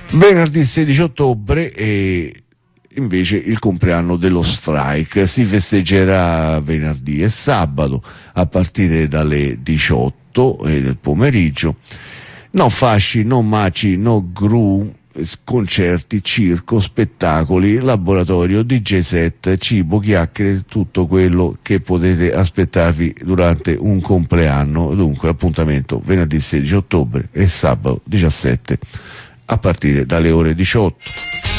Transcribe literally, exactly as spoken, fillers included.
Venerdì sedici ottobre e invece il compleanno dello strike si festeggerà venerdì e sabato a partire dalle diciotto del pomeriggio. No fasci, no maci, no gru, concerti, circo, spettacoli, laboratorio, D J set, cibo, chiacchiere, tutto quello che potete aspettarvi durante un compleanno. Dunque appuntamento venerdì sedici ottobre e sabato diciassette a partire dalle ore diciotto.